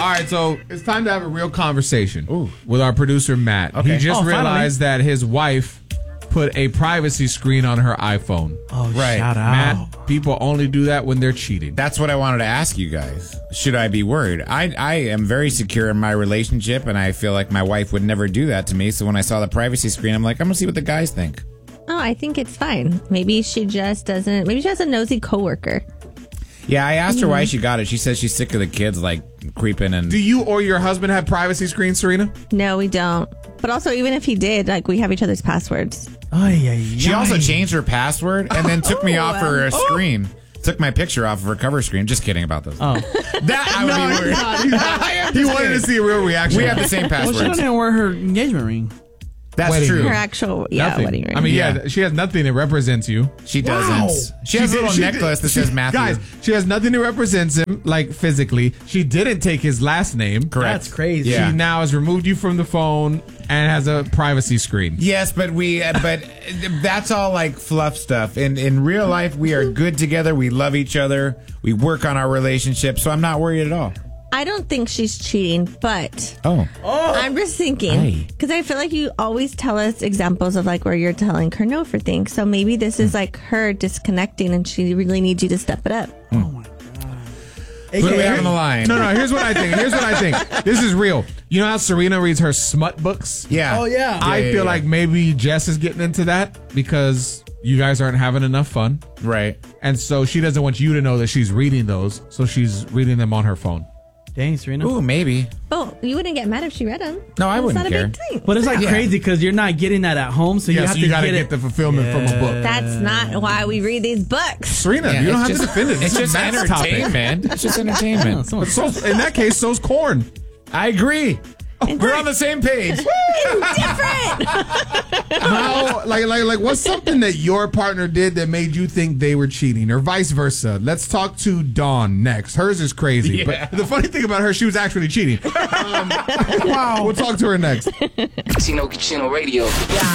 right, so it's time to have a real conversation with our producer, Matt. Okay. He just realized that his wife put a privacy screen on her iPhone. Oh, right. Shout out. Matt, people only do that when they're cheating. That's what I wanted to ask you guys. Should I be worried? I am very secure in my relationship, and I feel like my wife would never do that to me. So when I saw the privacy screen, I'm like, I'm going to see what the guys think. Oh, I think it's fine. Maybe she just doesn't. Maybe she has a nosy coworker. Yeah, I asked her why she got it. She says she's sick of the kids, like, creeping and... Do you or your husband have privacy screens, Serena? No, we don't. But also, even if he did, like, we have each other's passwords. She also changed her password and then took me off her screen. Took my picture off of her cover screen. Just kidding about this. Oh. That I would be weird. He wanted to see a real reaction. We have the same password. Well, she doesn't wear her engagement ring. That's wedding true. ring. Her actual, wedding ring. I mean, she has nothing that represents you. She doesn't. She has a little necklace that says Matthew. Guys, she has nothing that represents him, like physically. She didn't take his last name. Correct. That's crazy. She now has removed you from the phone and has a privacy screen. Yes, but but that's all like fluff stuff. In real life, we are good together. We love each other. We work on our relationship, so I'm not worried at all. I don't think she's cheating, but I'm just Hey. thinking, because I feel like you always tell us examples of like where you're telling her no for things. So maybe this is like her disconnecting and she really needs you to step it up. Oh my God. Who do we have on the line? No, here's what I think. This is real. You know how Serena reads her smut books? Yeah. Oh, yeah. I feel like maybe Jess is getting into that because you guys aren't having enough fun. Right. And so she doesn't want you to know that she's reading those. So she's reading them on her phone. Dang, Serena. Ooh, maybe. Oh, you wouldn't get mad if she read them. No, I It's wouldn't not care. a big thing. But it's like crazy because you're not getting that at home, so you have to gotta get get the fulfillment from a book. That's not why we read these books. Serena, Yeah, you don't it's have to just- defend it. It's This is just Matt's topic. entertainment. It's just entertainment. But so, in that case, so's corn. I agree. We're on the same page. Different. How, like, what's something that your partner did that made you think they were cheating, or vice versa? Let's talk to Dawn next. Hers is crazy, Yeah. but the funny thing about her, she was actually cheating. Wow. We'll talk to her next. Chino Radio.